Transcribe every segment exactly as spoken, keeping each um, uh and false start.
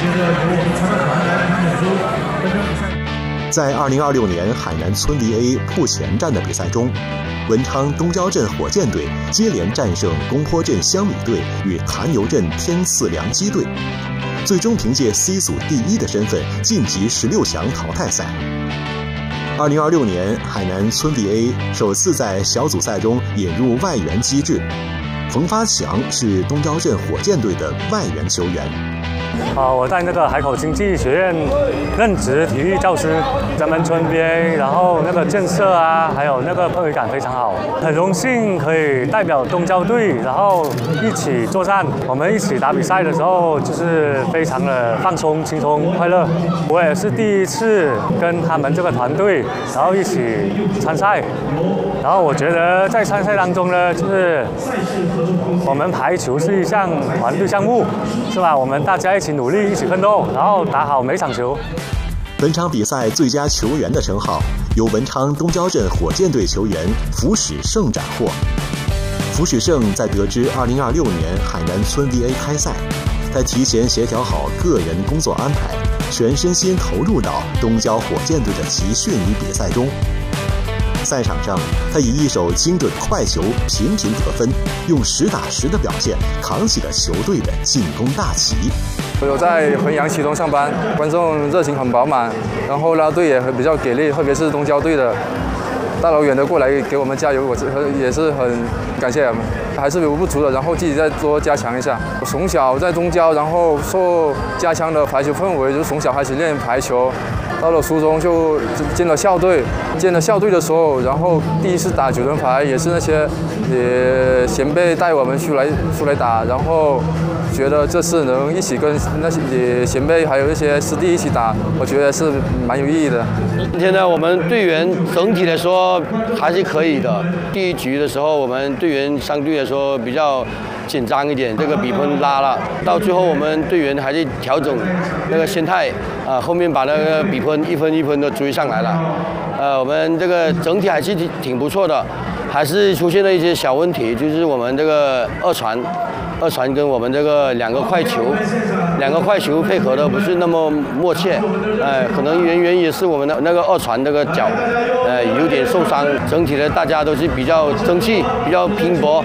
在二零二六年海南村 V A 铺前站的比赛中，文昌东郊镇火箭队接连战胜宫坡镇香米队与潭游镇天赐良机队，最终凭借 C 组第一的身份晋级十六强淘汰赛。二零二六年，海南村 V A 首次在小组赛中引入外援机制，冯发强是东郊镇火箭队的外援球员。 啊，我在那个海口经济学院任职体育教师，咱们村 V A， 然后那个建设啊，还有那个氛围感非常好，很荣幸可以代表东郊队，然后一起作战。我们一起打比赛的时候，就是非常的放松、轻松、快乐。我也是第一次跟他们这个团队，然后一起参赛。然后我觉得在参赛当中呢，就是我们排球是一项团队项目，是吧？我们大家一起努力，一起奋斗，然后打好每场球。 本场比赛最佳球员的称号由文昌东郊镇火箭队球员符史胜斩获。符史胜在得知二零二六年海南村 V A 开赛，在提前协调好个人工作安排，全身心投入到东郊火箭队的集训与比赛中。赛场上，他以一手精准快球频频得分，用实打实的表现扛起了球队的进攻大旗。 我有在衡阳启东上班，观众热情很饱满，然后啦队也比较给力，特别是东郊队的，大老远的过来给我们加油，我也是很感谢他们。还是有不足的，然后自己再多加强一下。我从小在东郊，然后受家乡的排球氛围，就从小开始练排球。到了初中就进了校队，进了校队的时候，然后第一次打九人排也是那些呃前辈带我们出来出来打，然后觉得这次能一起跟那些前辈还有一些师弟一起打，我觉得是蛮有意义的。 今天呢，我们队员整体来说还是可以的。第一局的时候，我们队员相对来说比较紧张一点，这个比分拉了，到最后我们队员还是调整那个心态，啊、呃，后面把那个比分一分一分的追上来了，呃，我们这个整体还是挺挺不错的，还是出现了一些小问题，就是我们这个二传，二传跟我们这个两个快球，两个快球配合的不是那么默契，呃，可能原原因是我们的那个二传那个脚，呃，有点受伤，整体的大家都是比较争气，比较拼搏。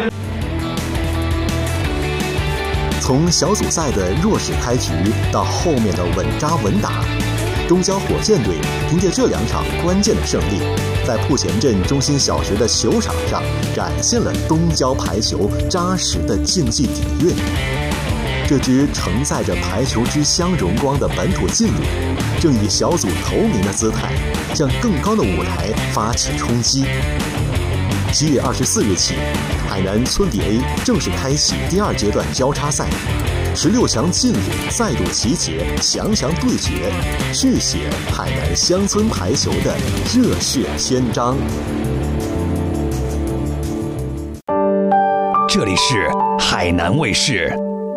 从小组赛的弱势开局到后面的稳扎稳打，东郊火箭队凭借这两场关键的胜利，在铺前镇中心小学的球场上展现了东郊排球扎实的竞技底蕴。这支承载着排球之乡荣光的本土劲旅，正以小组头名的姿态，向更高的舞台发起冲击。七月二十四日起，海南村 V A 正式开启第二阶段交叉赛，十六强劲旅再度集结，强强对决，续写海南乡村排球的热血篇章。 这里是海南卫视。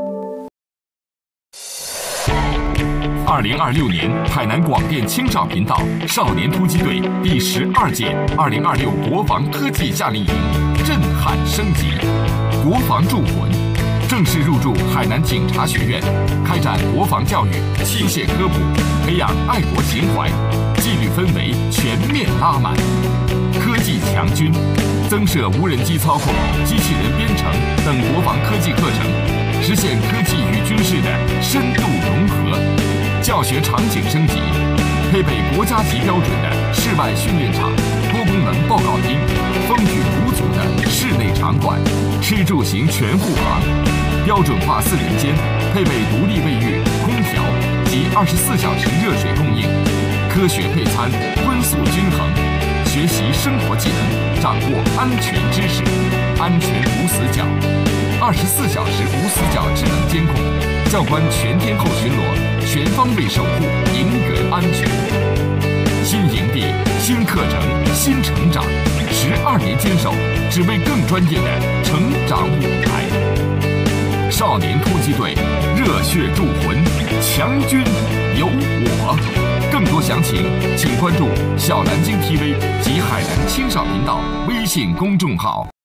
二零二六年海南广电青少频道少年突击队第十二届二零二六国防科技夏令营震撼升级，国防铸魂，正式入驻海南警察学院，开展国防教育、器械科普，培养爱国情怀，纪律氛围全面拉满。科技强军，增设无人机操控、机器人编程等国防科技课程，实现科技与军事的深度融合。教学场景升级，配备国家级标准的室外训练场、多功能报告厅，风雨无阻的室内场馆，吃住行全护航，标准化四人间，配备独立卫浴、空调及二十四小时热水供应，科学配餐，荤素均衡，学习生活技能，掌握安全知识，安全无死角，二十四小时无死角智能监控，教官全天候巡逻，全方位守护，赢得安全。新营地、新课程、新成长，十二年坚守，只为更专业的成长舞台。少年突击队，热血铸魂，强军有我。更多详情，请关注小南京 T V 及海南青少频道微信公众号。